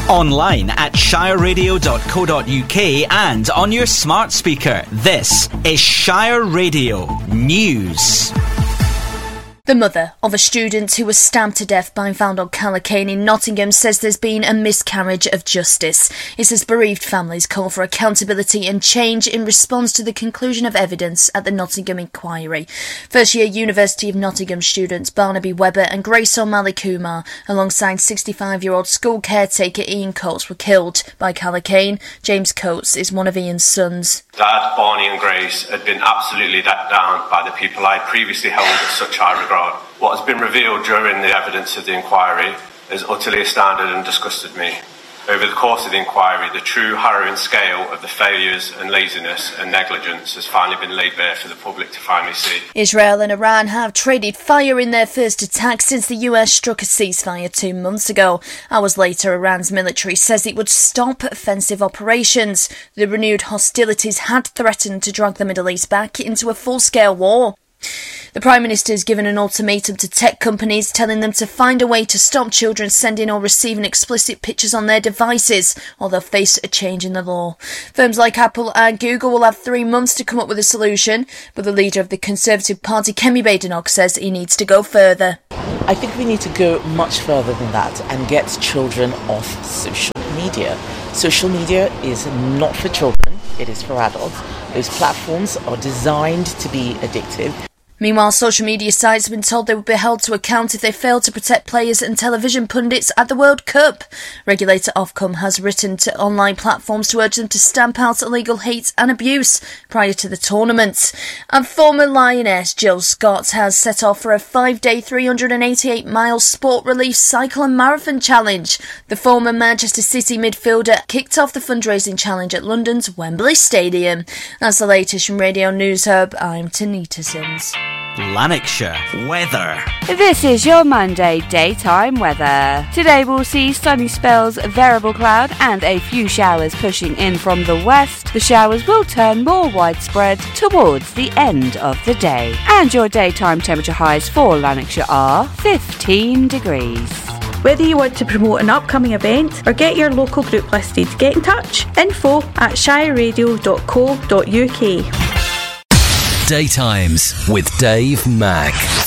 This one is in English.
Online at shireradio.co.uk and on your smart speaker. This is Shire Radio News. The mother of a student who was stabbed to death by found on Callacane in Nottingham says there's been a miscarriage of justice. It says bereaved families call for accountability and change in response to the conclusion of evidence at the Nottingham inquiry. First-year University of Nottingham students Barnaby Webber and Grace O'Malley Kumar, alongside 65-year-old school caretaker Ian Coates, were killed by Callacane. James Coates is one of Ian's sons. Dad, Barney and Grace had been absolutely let down by the people I previously held in such high regard. What has been revealed during the evidence of the inquiry has utterly astounded and disgusted me. Over the course of the inquiry, the true harrowing scale of the failures and laziness and negligence has finally been laid bare for the public to finally see. Israel and Iran have traded fire in their first attack since the US struck a ceasefire 2 months ago. Hours later, Iran's military says it would stop offensive operations. The renewed hostilities had threatened to drag the Middle East back into a full-scale war. The Prime Minister has given an ultimatum to tech companies, telling them to find a way to stop children sending or receiving explicit pictures on their devices, or they'll face a change in the law. Firms like Apple and Google will have 3 months to come up with a solution, but the leader of the Conservative Party, Kemi Badenoch, says he needs to go further. I think we need to go much further than that and get children off social media. Social media is not for children, it is for adults. Those platforms are designed to be addictive. Meanwhile, social media sites have been told they would be held to account if they failed to protect players and television pundits at the World Cup. Regulator Ofcom has written to online platforms to urge them to stamp out illegal hate and abuse prior to the tournament. And former Lioness Jill Scott has set off for a 5-day, 388-mile sport relief cycle and marathon challenge. The former Manchester City midfielder kicked off the fundraising challenge at London's Wembley Stadium. That's the latest from Radio News Hub. I'm Tanita Sims. Lanarkshire weather. This is your Monday daytime weather. Today we'll see sunny spells, variable cloud and a few showers pushing in from the west. The showers will turn more widespread towards the end of the day. And your daytime temperature highs for Lanarkshire are 15 degrees. Whether you want to promote an upcoming event or get your local group listed, get in touch. info@shireradio.co.uk. Daytimes with Dave Mack.